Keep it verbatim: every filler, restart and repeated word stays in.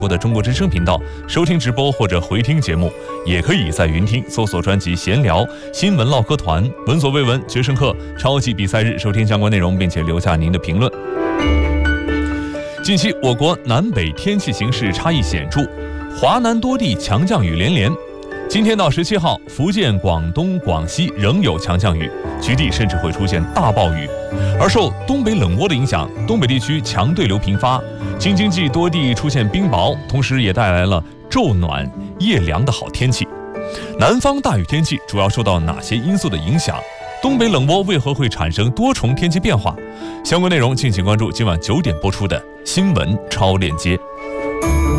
我的中国之声频道收听直播或者回听节目，也可以在云听搜索专辑闲聊新闻唠嗑团，闻所未闻决胜客超级比赛日收听相关内容，并且留下您的评论。近期我国南北天气形势差异显著，华南多地强降雨连连。今天到十七号，福建、广东、广西仍有强降雨，局地甚至会出现大暴雨。而受东北冷涡的影响，东北地区强对流频发，京津冀多地出现冰雹，同时也带来了昼暖夜凉的好天气。南方大雨天气主要受到哪些因素的影响？东北冷涡为何会产生多重天气变化？相关内容敬请关注今晚九点播出的新闻超链接。